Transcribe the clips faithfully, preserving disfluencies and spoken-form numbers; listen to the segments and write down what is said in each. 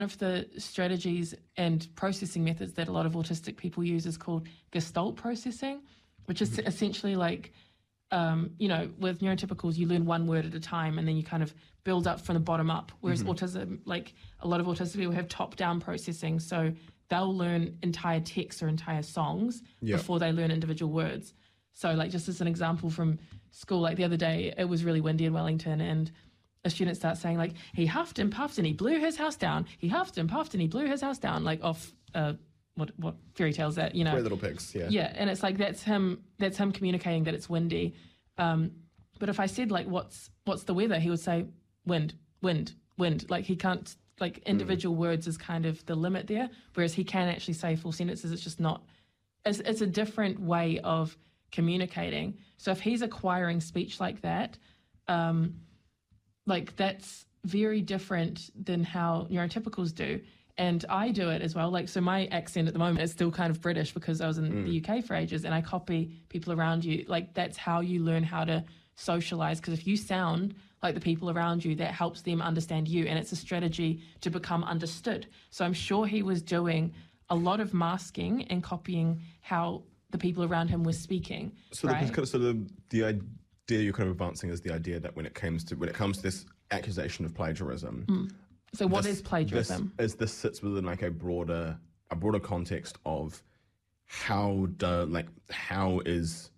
of the strategies and processing methods that a lot of autistic people use is called Gestalt processing, which is essentially like, um, you know, with neurotypicals, you learn one word at a time and then you kind of build up from the bottom up. Whereas mm-hmm. autism, like a lot of autistic people have top-down processing. So they'll learn entire texts or entire songs yep. before they learn individual words. So like just as an example from school, like the other day, it was really windy in Wellington and a student starts saying like, he huffed and puffed and he blew his house down. He huffed and puffed and he blew his house down, like off uh, what what fairy tales that, you know. Three Little Pigs, yeah. Yeah, and it's like that's him that's him communicating that it's windy. Um, but if I said like, what's what's the weather? He would say wind, wind, wind. Like he can't, like individual mm. words is kind of the limit there, whereas he can actually say full sentences. It's just not, it's, it's a different way of communicating. So if he's acquiring speech like that, um, like that's very different than how neurotypicals do. And I do it as well. Like, so my accent at the moment is still kind of British because I was in mm. the U K for ages and I copy people around you. Like that's how you learn how to socialize. Because if you sound like the people around you, that helps them understand you. And it's a strategy to become understood. So I'm sure he was doing a lot of masking and copying how the people around him were speaking. So, right? the, so the, the idea you're kind of advancing is the idea that when it comes to when it comes to this accusation of plagiarism. Mm. So what this, is plagiarism? This, is this sits within like a broader a broader context of how do like how is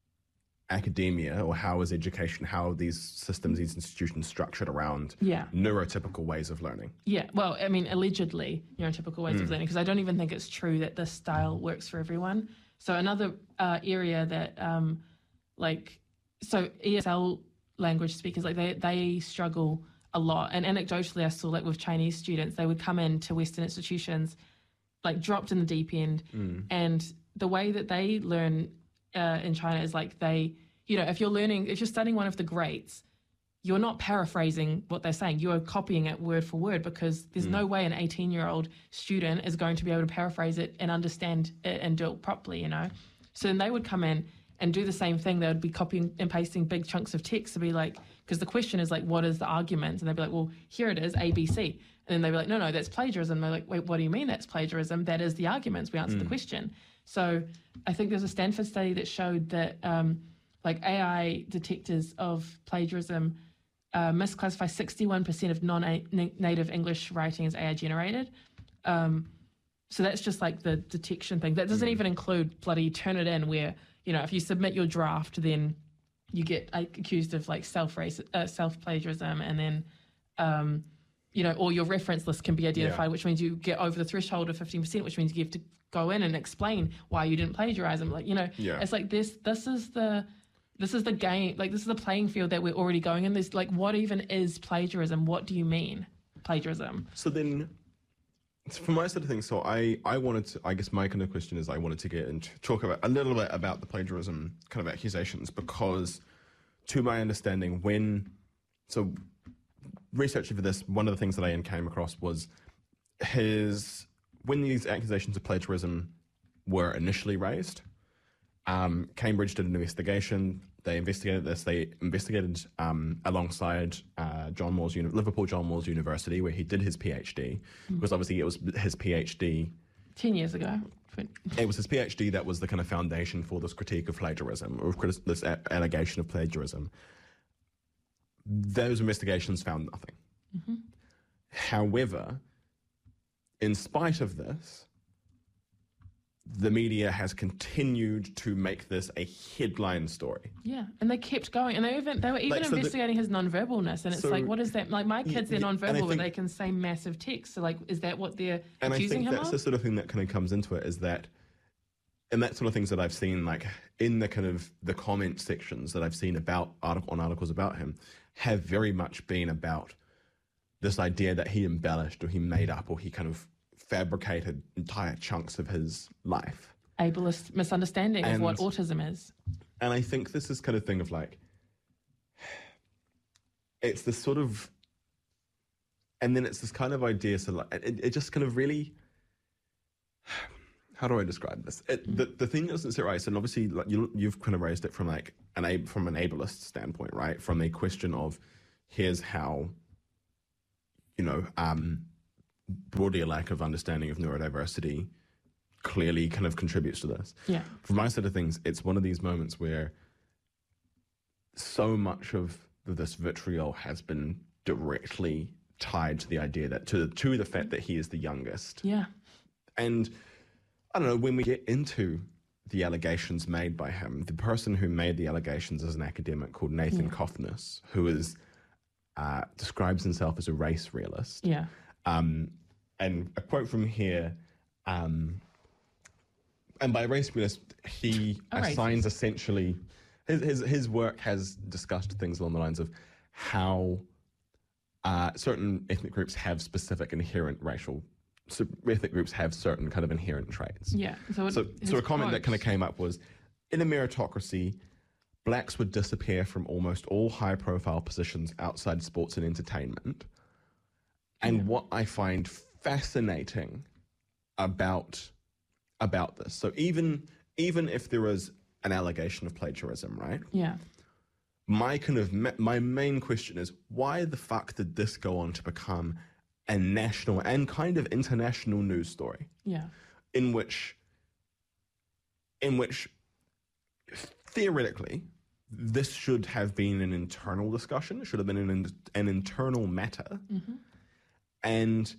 academia or how is education, how are these systems, these institutions structured around yeah. neurotypical ways of learning? Yeah, well, I mean, allegedly neurotypical ways mm. of learning, because I don't even think it's true that this style works for everyone. So another uh, area that, um, like, so E S L language speakers, like they, they struggle a lot. And anecdotally, I saw like with Chinese students, they would come into Western institutions, like dropped in the deep end. Mm. And the way that they learn uh, in China is like they, you know, if you're learning, if you're studying one of the greats, you're not paraphrasing what they're saying. You are copying it word for word because there's mm. no way an eighteen-year-old student is going to be able to paraphrase it and understand it and do it properly, you know. So then they would come in and do the same thing. They would be copying and pasting big chunks of text to be like, because the question is like, what is the argument? And they'd be like, well, here it is, A, B, C. And then they'd be like, no, no, that's plagiarism. They're like, wait, what do you mean that's plagiarism? That is the arguments. We answered mm. the question. So I think there's a Stanford study that showed that um, like A I detectors of plagiarism uh, misclassify sixty-one percent of non-native English writing as A I generated. Um, so that's just like the detection thing. That doesn't mm. even include bloody Turnitin where, you know, if you submit your draft, then you get like, accused of like self-race, uh, self-plagiarism, and then, um, you know, or your reference list can be identified, yeah. which means you get over the threshold of fifteen percent, which means you have to go in and explain why you didn't plagiarize them. Like, you know, yeah. it's like this, this is the, this is the game, like this is the playing field that we're already going in. There's like, what even is plagiarism? What do you mean plagiarism? So then, from my side of things, so I, I wanted to, I guess my kind of question is I wanted to get into talk about a little bit about the plagiarism kind of accusations, because to my understanding, when, so researching for this, one of the things that I came across was his, when these accusations of plagiarism were initially raised, um, Cambridge did an investigation. They investigated this. They investigated um, alongside uh, John Moores, Uni- Liverpool John Moores University, where he did his PhD, mm. because obviously it was his PhD. Ten years ago. It was his PhD that was the kind of foundation for this critique of plagiarism, or this a- allegation of plagiarism. Those investigations found nothing. Mm-hmm. However, in spite of this, the media has continued to make this a headline story. Yeah, and they kept going, and they even they were even like, so investigating the, his nonverbalness, and it's so, like, what is that? Like my kids, they're yeah, nonverbal, but they can say massive text. So like, is that what they're and accusing him of? And I think that's the sort of thing that kind of comes into it is that, and that's sort of things that I've seen, like in the kind of the comment sections that I've seen about article on articles about him, have very much been about this idea that he embellished or he made up or he kind of fabricated entire chunks of his life. Ableist misunderstanding and, of what autism is. And I think this is kind of thing of like, it's this sort of, and then it's this kind of idea, so like, it, it just kind of really, how do I describe this? It, mm-hmm. the, the thing doesn't sit right, and obviously like you, you've kind of raised it from like an from an ableist standpoint, right? From a question of, here's how, you know, um, broadly a lack of understanding of neurodiversity clearly kind of contributes to this. Yeah. From my side of things, it's one of these moments where so much of this vitriol has been directly tied to the idea that to to the fact that he is the youngest. Yeah. And I don't know, when we get into the allegations made by him, the person who made the allegations is an academic called Nathan Yeah. Kofnes, who is uh, describes himself as a race realist. Yeah. Um, and a quote from here, um, and by race realist, he A racist. assigns essentially, his, his, his work has discussed things along the lines of how uh, certain ethnic groups have specific inherent racial, so ethnic groups have certain kind of inherent traits. Yeah. So, it, So, his so a comment that quote- kind of came up was, in a meritocracy, blacks would disappear from almost all high-profile positions outside sports and entertainment. And Yeah. what I find fascinating about about this, so even even if there is an allegation of plagiarism, right? Yeah. My kind of ma- my main question is, why the fuck did this go on to become a national and kind of international news story? Yeah. in which in which theoretically this should have been an internal discussion, it should have been an, an internal matter. Mm-hmm. And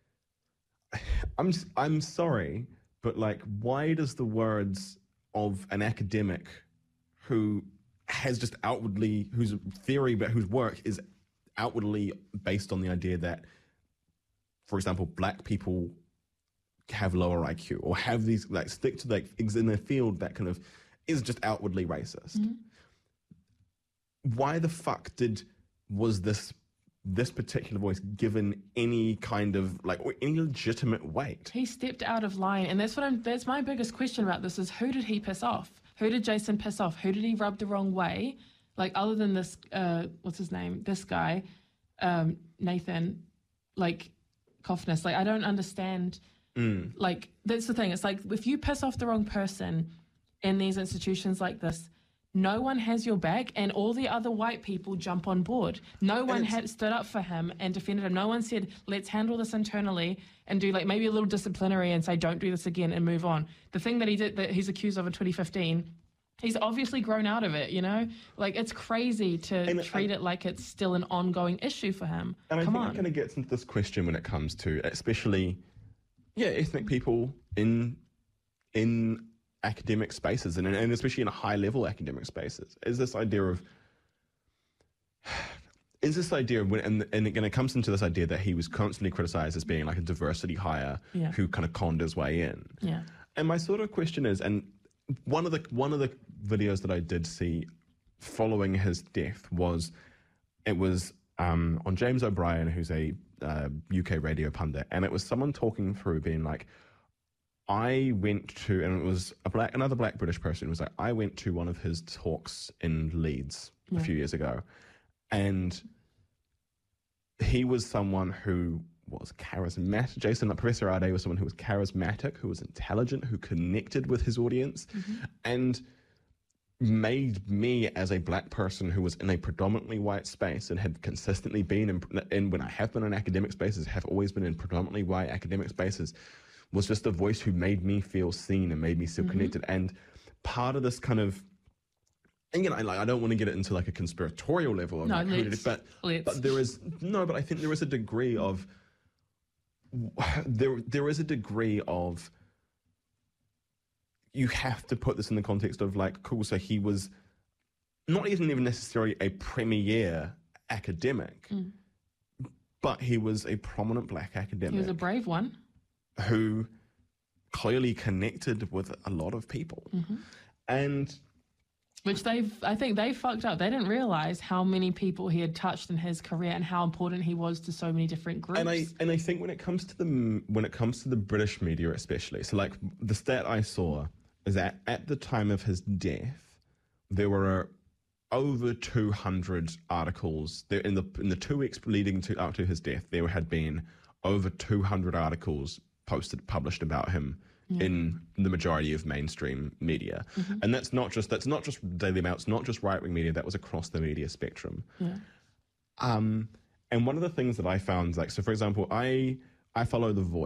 I'm just, I'm sorry, but like, why does the words of an academic who has just outwardly, whose theory but whose work is outwardly based on the idea that, for example, black people have lower I Q or have these, like, stick to like things in their field that kind of is just outwardly racist. Mm-hmm. Why the fuck did was this this particular voice given any kind of like or any legitimate weight? He stepped out of line, and that's what I'm. That's my biggest question about this: is who did he piss off? Who did Jason piss off? Who did he rub the wrong way? Like, other than this, uh, what's his name? This guy, um, Nathan, like Kofnes. Like, I don't understand. Mm. Like, that's the thing. It's like, if you piss off the wrong person in these institutions like this, no one has your back, and all the other white people jump on board. No one it's- had stood up for him and defended him. No one said, let's handle this internally and do like maybe a little disciplinary and say, don't do this again and move on. The thing that he did, that he's accused of in twenty fifteen, he's obviously grown out of it, you know? Like, it's crazy to And- treat it like it's still an ongoing issue for him. And I Come think on. that kind of gets into this question when it comes to, especially, yeah, ethnic people in in academic spaces, and, and especially in high level academic spaces, is this idea of is this idea of when and and again it comes into this idea that he was constantly criticized as being like a diversity hire Yeah. who kind of conned his way in. Yeah. And my sort of question is, and one of the one of the videos that I did see following his death was it was um, on James O'Brien, who's a uh, U K radio pundit, and it was someone talking through being like, I went to, and it was a black, another black British person was like, I went to one of his talks in Leeds Yeah. a few years ago, and he was someone who was charismatic. Jason, like Professor Ade, was someone who was charismatic, who was intelligent, who connected with his audience, and made me, as a black person who was in a predominantly white space and had consistently been in, in when I have been in academic spaces, have always been in predominantly white academic spaces, was just a voice who made me feel seen and made me feel connected. And part of this kind of, and again, I, like, I don't want to get it into like a conspiratorial level of No, like, who did let's- it, but, let's. but there is, no, but I think there is a degree of, there there is a degree of, you have to put this in the context of like, cool, so he was not even even necessarily a premier academic, Mm. but he was a prominent black academic He was a brave one. who clearly connected with a lot of people. And Which they've, I think they fucked up. They didn't realize how many people he had touched in his career and how important he was to so many different groups. and I and I think when it comes to the when it comes to the British media especially, so like the stat I saw is that at the time of his death, there were over two hundred articles there in the in the two weeks leading to up to his death. There had been over two hundred articles posted published about him in the majority of mainstream media, and that's not just that's not just Daily Mail, it's not just right wing media. That was across the media spectrum. yeah. Um, and one of the things that I found, like, so for example, I I follow the voice.